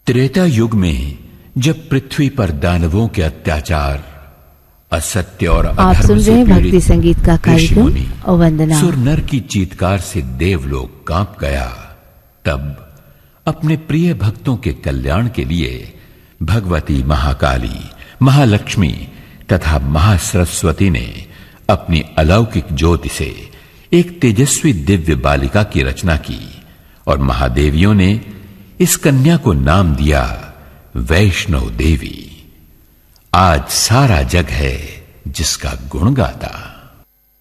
त्रेता युग में जब पृथ्वी पर दानवों के अत्याचार, असत्य और अधर्म से भक्ति संगीत का कार्यक्रम और वंदना सुर नर की चीत्कार से देवलोक कांप गया, तब अपने प्रिय भक्तों के कल्याण के लिए भगवती महाकाली, महालक्ष्मी तथा महासरस्वती ने अपनी अलौकिक ज्योति से एक तेजस्वी दिव्य बालिका की रचना की और महादेवियों ने इस कन्या को नाम दिया वैष्णो देवी। आज सारा जग है जिसका गुण गाता।